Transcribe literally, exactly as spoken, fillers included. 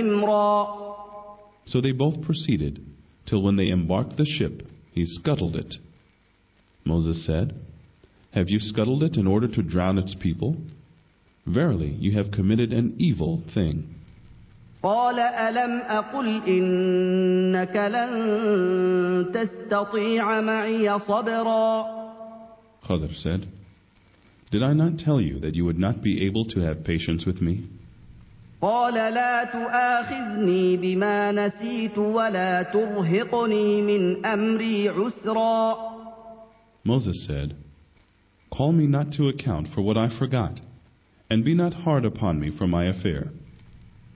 حمرا. So they both proceeded, till when they embarked the ship, he scuttled it. Moses said, Have you scuttled it in order to drown its people? Verily, you have committed an evil thing. قال ألم أقل إنك لن تستطيع معي صبرا. Khadr said, Did I not tell you that you would not be able to have patience with me? قال لا تؤاخذني بما نسيت ولا ترهقني من أمري عسرا. Moses said, Call me not to account for what I forgot, and be not hard upon me for my affair.